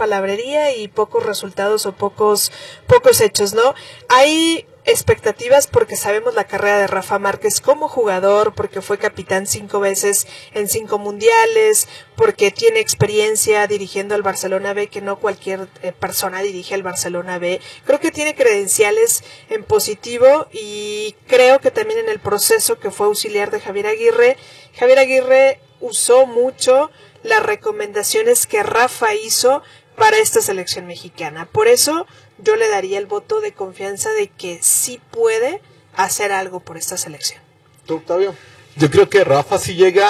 palabrería y pocos resultados o pocos hechos, ¿no? Hay expectativas porque sabemos la carrera de Rafa Márquez como jugador, porque fue capitán 5 veces en 5 mundiales, porque tiene experiencia dirigiendo al Barcelona B, que no cualquier persona dirige al Barcelona B. Creo que tiene credenciales en positivo y creo que también en el proceso que fue auxiliar de Javier Aguirre usó mucho las recomendaciones que Rafa hizo para esta selección mexicana. Por eso yo le daría el voto de confianza de que sí puede hacer algo por esta selección. ¿Tú, Octavio? Yo creo que Rafa sí llega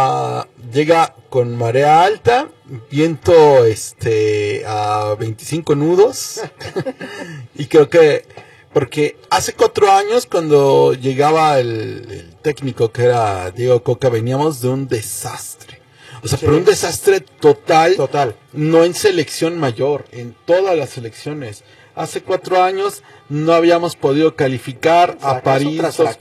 con marea alta, viento a 25 nudos. Y creo que porque hace 4 años cuando llegaba el técnico que era Diego Coca, veníamos de un desastre. O sea, sí, pero un desastre total, no en selección mayor, en todas las selecciones. Hace 4 años no habíamos podido calificar a París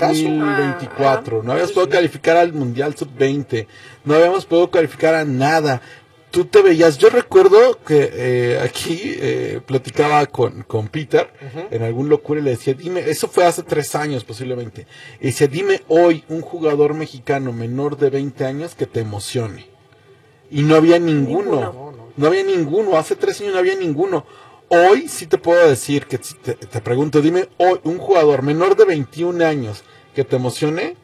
2024, no habíamos podido calificar al Mundial Sub-20, no habíamos podido calificar a nada. Tú te veías, yo recuerdo que aquí platicaba con Peter, en algún locura, y le decía, dime, eso fue hace 3 años posiblemente, y decía, dime hoy un jugador mexicano menor de 20 años que te emocione. Y no había ninguno. No había ninguno. Hace 3 años no había ninguno. Hoy sí te puedo decir que te pregunto, dime hoy un jugador menor de 21 años que te emocione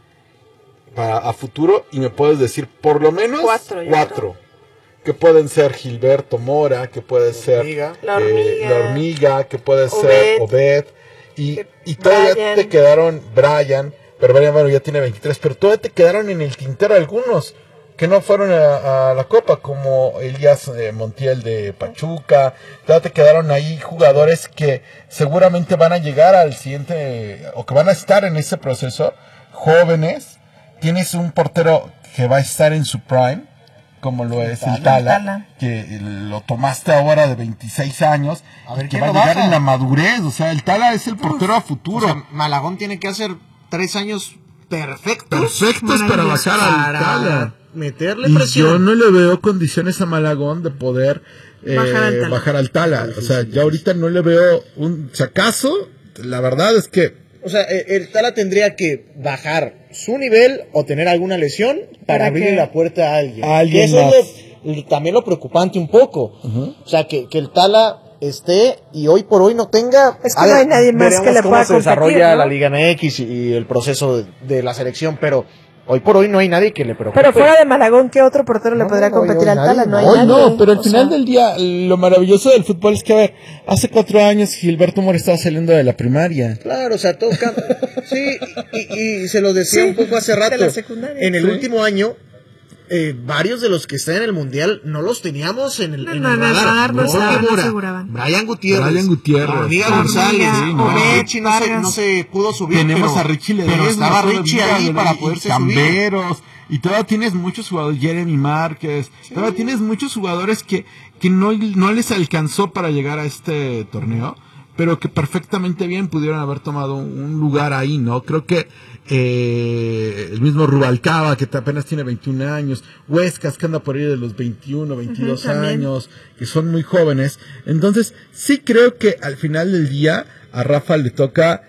a futuro, y me puedes decir por lo menos 4. Que pueden ser Gilberto Mora, que puede ser La Hormiga, que puede ser Obed. Y todavía te quedaron Brian, pero Brian, bueno, ya tiene 23, pero todavía te quedaron en el tintero algunos que no fueron a la Copa, como Elías Montiel de Pachuca. Todavía te quedaron ahí jugadores que seguramente van a llegar al siguiente, o que van a estar en ese proceso, jóvenes. Tienes un portero que va a estar en su prime, como lo es el Tala, que lo tomaste ahora de 26 años, que va a llegar en la madurez. O sea, el Tala es el portero a futuro. O sea, Malagón tiene que hacer 3 años perfectos para bajar al Tala, meterle presión. Yo no le veo condiciones a Malagón de poder bajar al Tala. O sea, ya ahorita no le veo si acaso, la verdad es que, o sea, el Tala tendría que bajar su nivel o tener alguna lesión para abrirle la puerta a alguien. Que eso es también lo preocupante un poco. O sea, que el Tala esté y hoy por hoy no tenga. Es que no hay nadie más que le pueda competir, cómo se desarrolla, ¿no?, la Liga MX y el proceso de la selección, pero hoy por hoy no hay nadie que le preocupe. Pero fuera de Malagón, ¿qué otro portero le podría competir al Tala? No hay nadie. No, pero al final del día, lo maravilloso del fútbol es que, a ver, hace 4 años Gilberto Mora estaba saliendo de la primaria. Claro, o sea, todo sí, y se lo decía un poco hace rato. En el último año, varios de los que están en el Mundial no los teníamos en el radar. Brian Gutiérrez, Hormiga González, Richie no se pudo subir. Tenemos a Richie Ledesma, pero estaba Richie ahí para poderse subir. Y todavía tienes muchos jugadores, Jeremy Márquez, todavía tienes muchos jugadores que no les alcanzó para llegar a este torneo, pero que perfectamente bien pudieron haber tomado un lugar ahí, ¿no? Creo que el mismo Rubalcaba, que apenas tiene 21 años, Huescas, que anda por ahí de los 21, 22 años, que son muy jóvenes. Entonces, sí creo que al final del día a Rafa le toca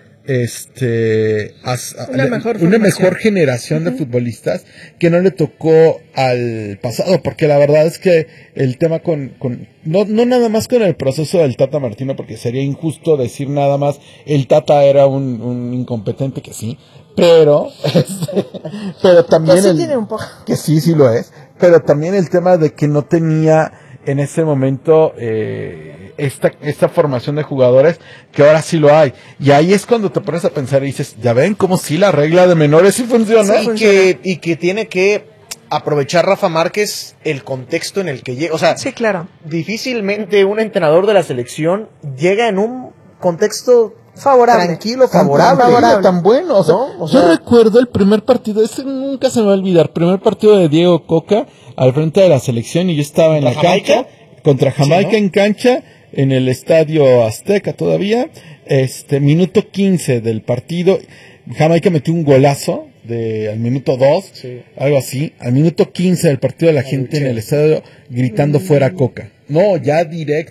una mejor generación de futbolistas que no le tocó al pasado, porque la verdad es que el tema no nada más con el proceso del Tata Martino, porque sería injusto decir nada más el Tata era un incompetente, que sí, pero también que sí tiene un poco, que sí lo es, pero también el tema de que no tenía en ese momento esta formación de jugadores, que ahora sí lo hay. Y ahí es cuando te pones a pensar y dices, ya ven cómo sí la regla de menores sí funciona. Y que tiene que aprovechar Rafa Márquez el contexto en el que llega. O sea, sí, claro, difícilmente un entrenador de la selección llega en un contexto favorable, tranquilo, favorable. Tan bueno. O sea, ¿no? Yo recuerdo el primer partido, ese nunca se me va a olvidar, primer partido de Diego Coca al frente de la selección, y yo estaba en la cancha contra Jamaica, sí, ¿no?, en cancha, en el Estadio Azteca todavía, minuto 15 del partido, Jamaica metió un golazo al minuto 2, sí, algo así, al minuto 15 del partido, la gente en el estadio gritando fuera Coca. No, ya directo.